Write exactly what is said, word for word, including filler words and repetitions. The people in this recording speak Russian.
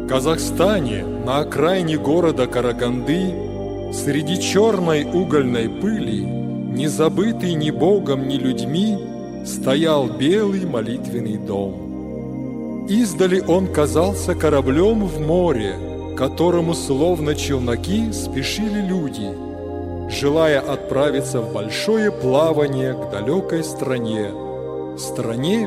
Казахстане, на окраине города Караганды, среди черной угольной пыли, не забытый ни Богом, ни людьми, стоял белый молитвенный дом. Издали он казался кораблем в море, которому словно челноки спешили люди, желая отправиться в большое плавание к далекой стране, стране